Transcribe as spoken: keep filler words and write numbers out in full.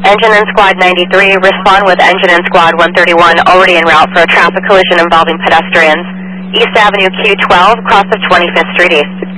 Engine and Squad ninety-three, respond with Engine and Squad one thirty-one, already en route for a traffic collision involving pedestrians. East Avenue Q twelve, cross of twenty-fifth Street East.